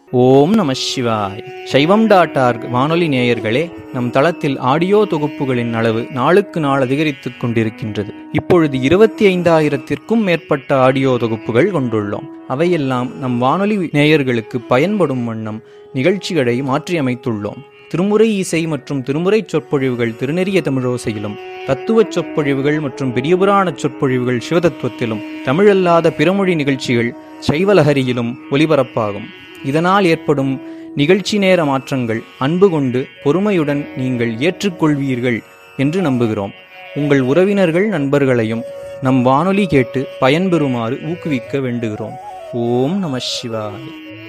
ஓம் நம சிவாய். சைவம்.org வானொலி நேயர்களே, நம் தளத்தில் ஆடியோ தொகுப்புகளின் அளவு நாளுக்கு நாள் அதிகரித்துக் கொண்டிருக்கின்றது. இப்பொழுது 25,000த்திற்கும் மேற்பட்ட ஆடியோ தொகுப்புகள் கொண்டுள்ளோம். அவையெல்லாம் நம் வானொலி நேயர்களுக்கு பயன்படும் வண்ணம் நிகழ்ச்சிகளை மாற்றியமைத்துள்ளோம். திருமுறை இசை மற்றும் திருமுறை சொற்பொழிவுகள் திருநெறிய தமிழோசையிலும், தத்துவச் சொற்பொழிவுகள் மற்றும் பெரியபுராணச் சொற்பொழிவுகள் சிவதத்துவத்திலும், தமிழல்லாத பிறமொழி நிகழ்ச்சிகள் சைவலஹரியிலும் ஒலிபரப்பாகும். இதனால் ஏற்படும் நிகழ்ச்சி நேர மாற்றங்கள் அன்பு கொண்டு பொறுமையுடன் நீங்கள் ஏற்றுக்கொள்வீர்கள் என்று நம்புகிறோம். உங்கள் உறவினர்கள் நண்பர்களையும் நம் வானொலி கேட்டு பயன்பெறுமாறு ஊக்குவிக்க வேண்டுகிறோம். ஓம் நம சிவாய.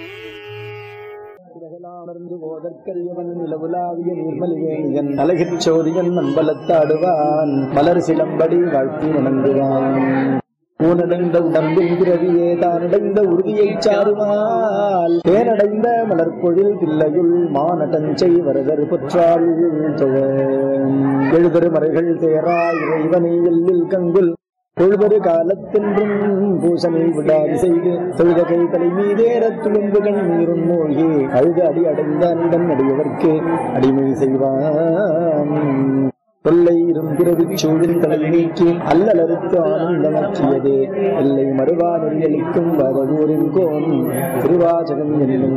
மலர் சிலம்படி வாழ்த்தி வணங்குவான். ஊனடைந்த உடம்பின் பிறவியே தானடைந்த உறுதியை சாருமால் தேனடைந்த மலர்பொழில் பிள்ளையுள் மானடஞ்சை வரதர் பொற்றாள் எழுதரு மறைகள் தேரா இறைவனை எல்லில் கங்குல் பொழுதொரு காலத்தென்றும் பூசனை விடாது செய்து தொழுத கை தலை மீதேற துளும்பு கண்ணீரும் மூழ்கி அழுத அடி அடைந்த அன்பன் அடியவர்க்கு அடிமை செய்வான். தொல்லை இரும்பிறவி சூழின் தலை நீக்கி அல்லலறுத்து ஆனந்தமாக்கியதே எல்லை மறுவா நெறியளிக்கும் வரதூரின் கோன் திருவாசகம் என்னும்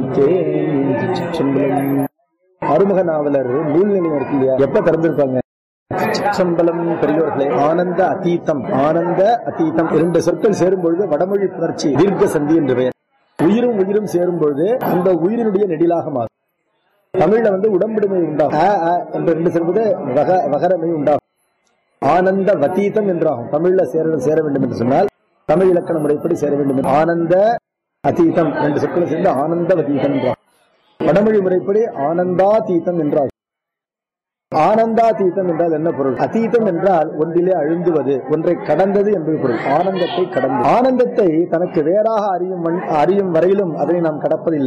அருமுக நாவலர் நூல்நிலையம் இருக்கு இல்லையா, எப்ப திறந்திருப்பாங்க? சம்பளம் பெரியோர்களே, ஆனந்த அதீதம். ஆனந்த அதீதம் இரண்டு சொற்கள் சேரும் பொழுது வடமொழி புணர்ச்சி தீர்க்க சந்தி என்று பெயர். உயிரும் உயிரும் சேரும் பொழுது அந்த உயிரினுடைய நெடிலாக மாறும். தமிழ்ல உடம்பிடுமை உண்டாகும். என்று ரெண்டு சொல்வது வகரமை உண்டாகும். ஆனந்த வதீதம் என்றாகும். தமிழ்ல சேர வேண்டும் என்று சொன்னால் தமிழ் இலக்கண முறைப்படி சேர வேண்டும். ஆனந்த அதீதம் ரெண்டு சொற்களை சேர்ந்து ஆனந்த வதீதம் என்றாகும். வடமொழி முறைப்படி ஆனந்தாதீதம் என்றாகும். ஆனந்தாதீதம் என்றால் என்ன பொருள்? அதீதம் என்றால் ஒன்றிலே அழுந்துவது, ஒன்றை கடந்தது என்பது பொருள். ஆனந்தத்தை கடந்து, ஆனந்தத்தை தனக்கு வேறாக அறியும் வரையிலும் அதனை நாம் கடப்பதில்லை.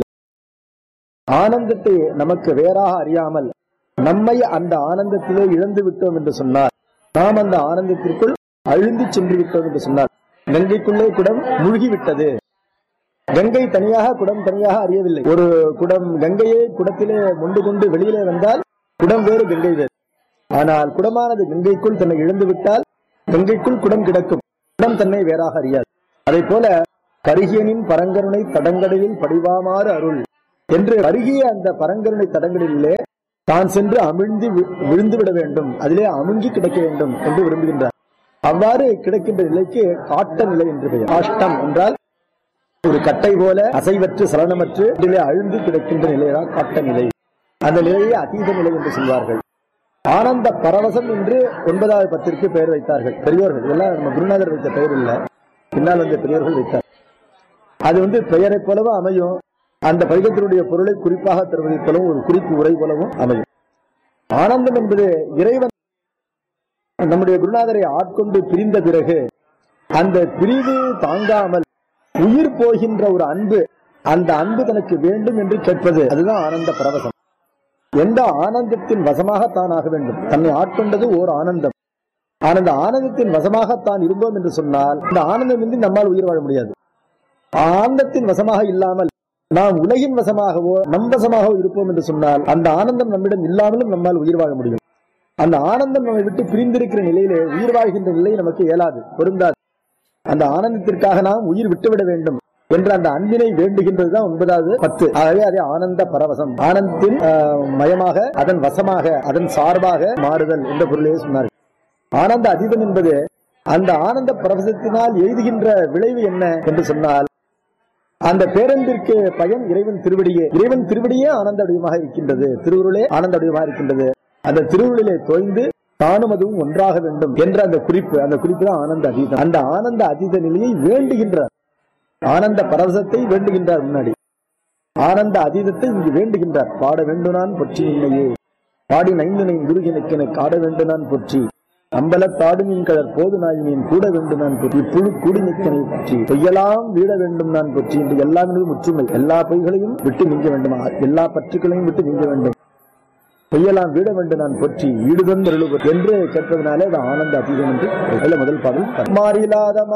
ஆனந்தத்தை நமக்கு வேறாக அறியாமல் நம்மை அந்த ஆனந்தத்திலே இழந்து விட்டோம் என்று சொன்னார், நாம் அந்த ஆனந்தத்திற்குள் அழுந்தி சென்று விட்டோம் என்று சொன்னார். கங்கைக்குள்ளே குடம் மூழ்கிவிட்டது. கங்கை தனியாக குடம் தனியாக அறியவில்லை. ஒரு குடம் கங்கையை குடத்திலே மொண்டு கொண்டு வெளியிலே வந்தால் குடம் வேறு, கங்கை வேறு. ஆனால் குடமானது கங்கைக்குள் தன்னை இழந்து விட்டால் கங்கைக்குள் குடம் கிடக்கும். குடம் தன்னை வேறாக அறியாது. அதை போல கருகியனின் பரங்கருணை தடங்கடலில் படிவாமாறு அருள் என்று அருகிய அந்த பரங்கருணை தடங்களிலே தான் சென்று அமிழ்ந்து விழுந்து விட வேண்டும், அதிலே அமுங்கி கிடக்க வேண்டும் என்று விரும்புகின்றார். அவ்வாறு கிடக்கின்ற நிலைக்கு காட்ட நிலை என்று பெயர். காஷ்டம் என்றால் ஒரு கட்டை போல அசைவற்று சலனமற்று இதிலே அழுந்து கிடக்கின்ற நிலைதான் காட்ட நிலை. அந்த நிலையை அதீத நிலை என்று சொல்வார்கள். ஆனந்த பரவசம் என்று 9வது பத்திற்கு பெயர் வைத்தார்கள் பெரியோர்கள். எல்லாம் நம்ம குருநாதர் வைத்த பெயர் இல்ல, பின்னால் வந்த பெரியோர்கள் வைத்தார். அது பெயரை போலவும் அமையும், அந்த பதிகத்தினுடைய பொருளை குறிப்பாக தருவதை போலவும் ஒரு குறிப்பு உரை போலவும் அமையும். ஆனந்தம் என்பது இறைவன் நம்முடைய குருநாதரை ஆட்கொண்டு பிரிந்த பிறகு அந்த பிரிவு தாங்காமல் உயிர் போகின்ற ஒரு அன்பு, அந்த அன்பு தனக்கு வேண்டும் என்று கேட்பது, அதுதான் ஆனந்த பரவசம். எந்த ஆனந்தத்தின் வசமாகத்தான் ஆக வேண்டும். தன்னை ஆட்கொண்டது ஓர் ஆனந்தம். அந்த ஆனந்தத்தின் வசமாகத்தான் இருந்தோம் என்று சொன்னால் இந்த ஆனந்தம் இன்றி நம்மால் உயிர் வாழ முடியாது. ஆனந்தத்தின் வசமாக இல்லாமல் நாம் உலகின் வசமாகவோ நம் வசமாகவோ இருப்போம் என்று சொன்னால் அந்த ஆனந்தம் நம்மிடம் இல்லாமலும் நம்மால் உயிர் வாழ முடியும். அந்த ஆனந்தம் நம்மை விட்டு பிரிந்திருக்கிற நிலையிலே உயிர் வாழ்கின்ற நிலை நமக்கு இயலாது, பொருந்தாது. அந்த ஆனந்தத்திற்காக நாம் உயிர் விட்டுவிட வேண்டும் என்ற அந்த அன்பினை வேண்டுகின்றதுதான் 9வது பத்து. ஆகவே அதே ஆனந்த பரவசம், ஆனந்தத்தின் மயமாக அதன் வசமாக அதன் சார்பாக மாறுதல் என்ற பொருளையே சொன்னார்கள். ஆனந்த அதீதம் என்பது அந்த ஆனந்த பரவசத்தினால் எய்துகின்ற விளைவு என்ன என்று சொன்னால் அந்த பேரன்பிற்கு பயன் இறைவன் திருவடியே. இறைவன் திருவடியே ஆனந்த வடிவமாக இருக்கின்றது, திருவுருளே ஆனந்த வடிவமாக இருக்கின்றது. அந்த திருவுருளிலே தோய்ந்து தானும் அதுவும் ஒன்றாக வேண்டும் என்ற அந்த குறிப்பு தான் ஆனந்த அதீதம். அந்த ஆனந்த அதீத நிலையை வேண்டுகின்றார். ஆனந்த பரவசத்தை வேண்டுகின்றார். முன்னாடி ஆனந்த அதீதத்தை இங்கு வேண்டுகின்றார். பாட வேண்டும் நான் பொற்றி உண்மையே பாடி நைந்துனை குருகினக்கென காட வேண்டும் நான் பொற்றி அம்பலத்தாடு மீன் கலர் போது நாயினேன் கூட வேண்டும் நான் பொற்றி புழு கூடி நிற்கனை பற்றி பொய்யெல்லாம் வீட வேண்டும் நான் பொற்றி என்று எல்லாம் முற்றுமை. எல்லா பொய்களையும் விட்டு நீங்க வேண்டுமா, எல்லா பற்றுக்களையும் விட்டு நீங்க வேண்டும். பொய்யெல்லாம் வீட வேண்டும் நான் பொற்றி வீடுதன் என்று கேட்பதனாலே அது ஆனந்த அதீதம் என்று முதல் பாடல். மாறிலாத